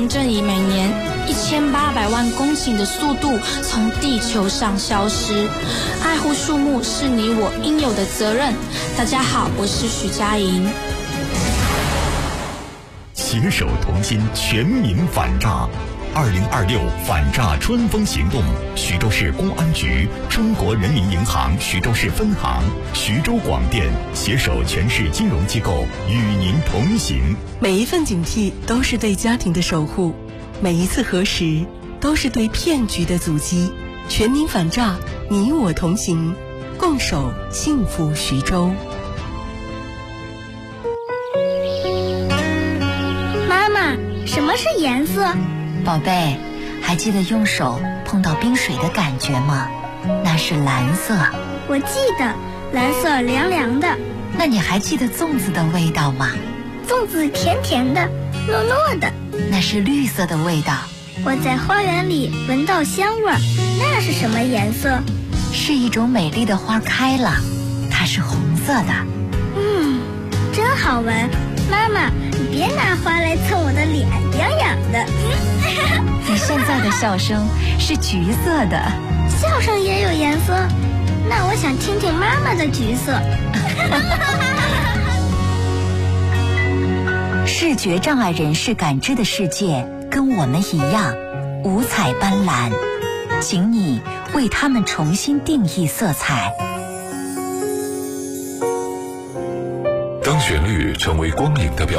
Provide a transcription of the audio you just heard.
正以每年1800万公顷的速度从地球上消失。爱护树木是你我应有的责任。大家好，我是许佳莹。 携手同心，全民反诈。2026反诈春风行动，徐州市公安局、中国人民银行徐州市分行、徐州广电携手全市金融机构与您同行。 每一份警惕都是对家庭的守护，每一次核实都是对骗局的阻击。全民反诈，你我同行，共守幸福徐州。 妈妈，什么是颜色？ 宝贝，还记得用手碰到冰水的感觉吗？那是蓝色。 我记得，蓝色凉凉的。 那你还记得粽子的味道吗？ 粽子甜甜的，糯糯的。 那是绿色的味道。 我在花园里闻到香味儿，那是什么颜色？ 是一种美丽的花开了，它是红色的。 真好闻。妈妈，你别拿花来蹭我的脸，痒痒的。 你现在的笑声是橘色的。 笑声也有颜色？那我想听听妈妈的橘色。 视觉障碍人士感知的世界跟我们一样五彩斑斓，请你为他们重新定义色彩。 当旋律成为光影的表